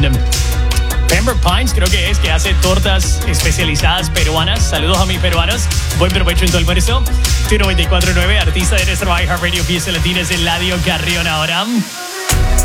Pembroke Pines, creo que es, que hace tortas especializadas peruanas. Saludos a mis peruanos. Buen provecho en tu almuerzo. 94.9, artista de nuestro iHeartRadio Fiesta Latina, es Eladio Carrión ahora.